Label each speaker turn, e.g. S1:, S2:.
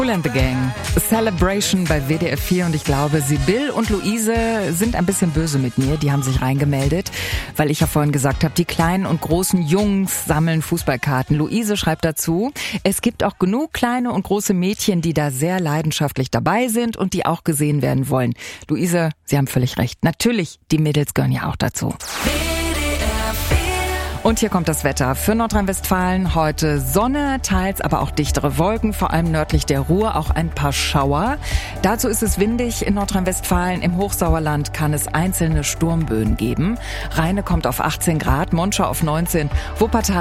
S1: Kool and the Gang, Celebration bei WDR 4 und ich glaube, Sibyl und Luise sind ein bisschen böse mit mir. Die haben sich reingemeldet, weil ich ja vorhin gesagt habe, die kleinen und großen Jungs sammeln Fußballkarten. Luise schreibt dazu, es gibt auch genug kleine und große Mädchen, die da sehr leidenschaftlich dabei sind und die auch gesehen werden wollen. Luise, Sie haben völlig recht. Natürlich, die Mädels gehören ja auch dazu. Und hier kommt das Wetter für Nordrhein-Westfalen. Heute Sonne, teils aber auch dichtere Wolken, vor allem nördlich der Ruhr auch ein paar Schauer. Dazu ist es windig in Nordrhein-Westfalen. Im Hochsauerland kann es einzelne Sturmböen geben. Rheine kommt auf 18 Grad, Monschau auf 19, Wuppertal